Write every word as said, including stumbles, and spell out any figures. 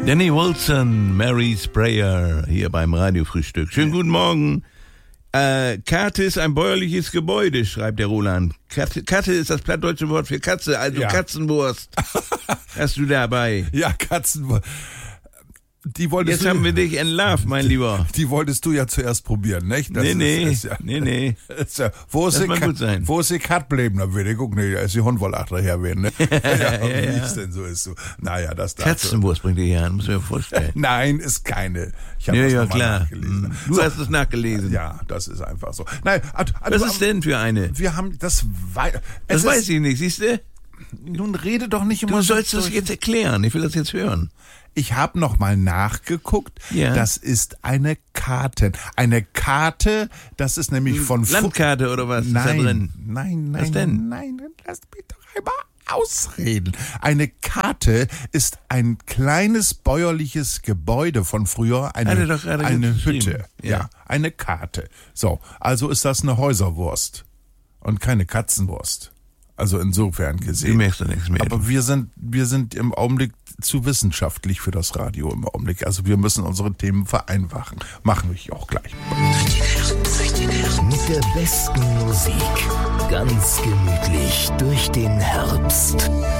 Danny Wilson, Mary Sprayer, hier beim Radiofrühstück. Schönen guten Morgen. Äh, Karte ist ein bäuerliches Gebäude, schreibt der Roland. Karte, Karte ist das plattdeutsche Wort für Katze, also ja. Katzenwurst. Hast du dabei? Ja, Katzenwurst. Die wolltest Jetzt du, haben wir dich entlarvt, mein Lieber. Die wolltest du ja zuerst probieren, nicht? Das nee, ist, nee, ist ja, nee, nee. Ist ja, wo ist das die mag Kat, gut sein. Wo ist die Kat bleiben? Da würde ich gucken, nee, als die Hund wohl achter her werden, ne? ja, ja, wie ja. ist denn so ist so? Naja, das da. Katzenwurst bringt ihr hier an, muss ich mir vorstellen. Nein, ist keine. Ich habe ja, das ja, nochmal klar. nachgelesen. Du so. hast es nachgelesen. Ja, das ist einfach so. Nein, also, was ist denn für eine? Wir haben das. Wei- das es weiß ist, ich nicht, siehst du? Nun rede doch nicht immer. Du sollst so das durch. jetzt erklären. Ich will das jetzt hören. Ich habe noch mal nachgeguckt. Ja. Das ist eine Karte. Eine Karte, das ist nämlich von Fu- Landkarte oder was Nein, ist da drin? nein, nein, Was denn? nein, nein, lass mich doch einmal ausreden. Eine Karte ist ein kleines bäuerliches Gebäude von früher, eine, Hat er doch gerade eine geschrieben. Hütte. Ja. Ja. Eine Karte. So, also ist das eine Häuserwurst und keine Katzenwurst. Also insofern gesehen. Du merkst doch nichts mehr. Aber wir sind, wir sind im Augenblick zu wissenschaftlich für das Radio im Augenblick. Also wir müssen unsere Themen vereinfachen. Machen wir auch gleich. Mit der besten Musik. Ganz gemütlich durch den Herbst.